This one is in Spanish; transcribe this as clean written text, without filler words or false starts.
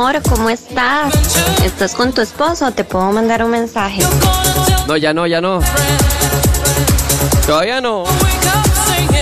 amor, ¿cómo estás? ¿Estás con tu esposo? ¿Te puedo mandar un mensaje? No, ya no. Todavía no.